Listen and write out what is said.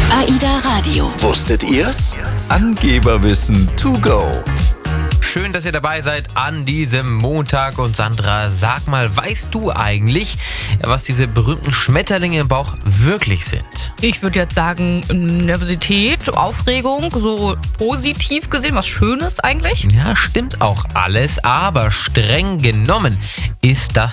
AIDA Radio. Wusstet ihr's? Angeberwissen to go. Schön, dass ihr dabei seid an diesem Montag. Und Sandra, sag mal, weißt du eigentlich, was diese berühmten Schmetterlinge im Bauch wirklich sind? Ich würde jetzt sagen, Nervosität, Aufregung, so positiv gesehen, was Schönes eigentlich. Ja, stimmt auch alles, aber streng genommen ist das